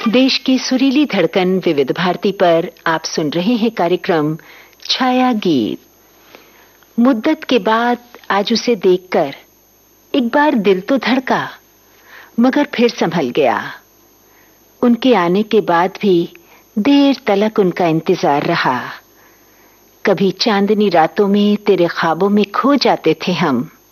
देश की सुरीली धड़कन विविध भारती पर आप सुन रहे हैं कार्यक्रम छाया गीत। मुद्दत के बाद आज उसे देखकर एक बार दिल तो धड़का, मगर फिर संभल गया। उनके आने के बाद भी देर तलक उनका इंतजार रहा। कभी चांदनी रातों में तेरे ख्वाबों में खो जाते थे हम,